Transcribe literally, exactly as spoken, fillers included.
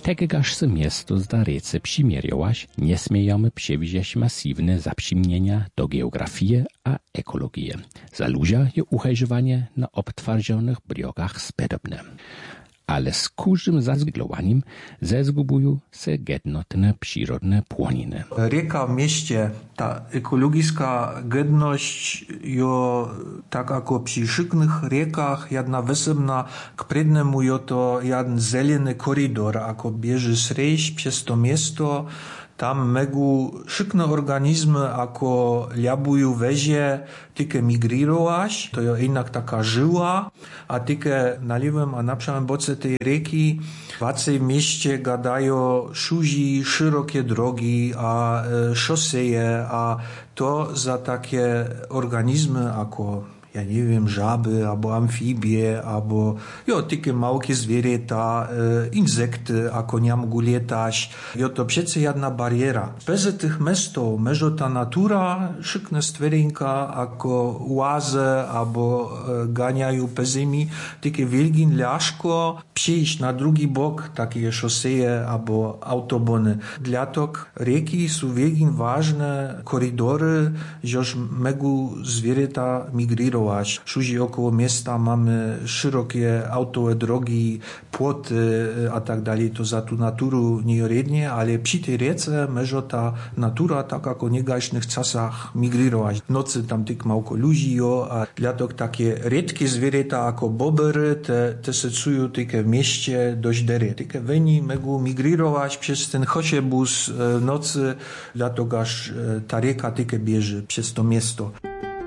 Tegegaż se miasto zda rece przymierjołaś, nie śmiejemy przewidzieć masywne zaprzymnienia do geografii a ekologii. Za ludzia je uchajżowanie na obtwardzonych briogach spedobne. Ale z każdym zazwiglowaniem zezgubują se gednotne przyrodne płoniny. Rieka w mieście, ta ekologiczna gedność jo tak jako przy szyknych riekach jedna wysebna k prednemu jo to jeden zeleny koridor, jako bieży srejś przez to miasto. Tam megu szykne organizmy, jako liabuju wezie, tyke migrirować, to je jednak taka żyła, a tyke na lewym a na przykład boce tej rieki w tej mieście gadają szuzi szerokie drogi, a e, szoseje, a to za takie organizmy, jako ja nie wiem, żaby, albo amfibie, albo jo, takie małkie zwierzęta, e, insekty, ako nie mogą latać. Jo, to przecież jedna bariera. Bez tych miastów, może ta natura, szykne stwerinka, ako łaze, albo e, ganiają pezimi, takie wielkie laszko, przyjść na drugi bok, takie szoseje, albo autobony. Dla tok rieki są wielkie ważne koridory, żeż mogą zwierzęta migrirować. Szuzi około miasta mamy szerokie autowe drogi, płoty a tak dalej, to za tu naturu niejednie, ale przy tej riece może ta natura tak jak o negaśnych czasach migrirować. W nocy tam tyk małko ludzi, jo, a dla to takie redkie zwierzęta jako bobery, te, te se cują tyke w mieście dość dery. Tyke weni mogą migrirować przez ten chociebus w nocy, dla to aż ta rieka tyke bieży przez to miasto.